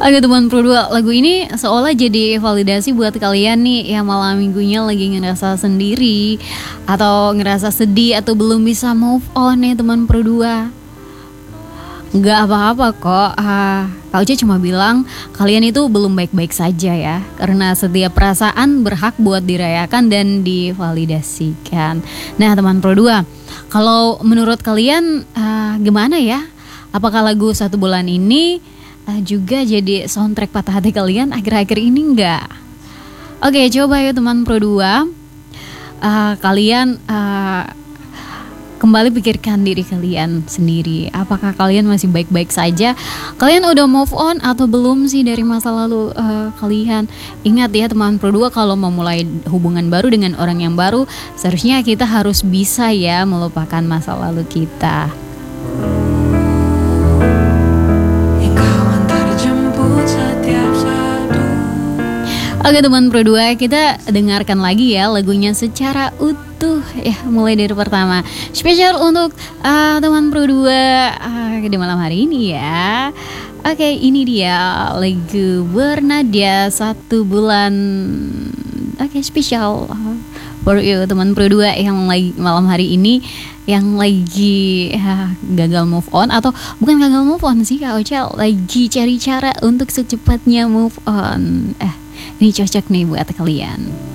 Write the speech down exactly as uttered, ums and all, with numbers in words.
Oke teman Pro dua, lagu ini seolah jadi validasi buat kalian nih yang malam minggunya lagi ngerasa sendiri atau ngerasa sedih atau belum bisa move on nih teman Pro dua. Nggak apa-apa kok, ah, Kak Uci cuma bilang kalian itu belum baik-baik saja ya. Karena setiap perasaan berhak buat dirayakan dan divalidasikan. Nah teman Pro dua, kalau menurut kalian ah, gimana ya? Apakah lagu Satu Bulan ini ah, juga jadi soundtrack patah hati kalian akhir-akhir ini enggak? Oke, coba ya teman Pro dua, ah, kalian ah, kembali pikirkan diri kalian sendiri. Apakah kalian masih baik-baik saja? Kalian udah move on atau belum sih dari masa lalu uh, kalian? Ingat ya teman Pro dua, kalau memulai hubungan baru dengan orang yang baru, seharusnya kita harus bisa ya melupakan masa lalu kita. Oke teman Pro dua, kita dengarkan lagi ya lagunya secara utuh ya, mulai dari pertama. Spesial untuk uh, teman Pro dua uh, di malam hari ini ya. Oke, ini dia lagu Bernadia Satu Bulan. Oke, spesial for you teman Pro dua yang lagi malam hari ini, yang lagi uh, gagal move on, atau bukan gagal move on sih Kak Ocel, lagi cari cara untuk secepatnya move on. Eh, ini cocok nih buat kalian.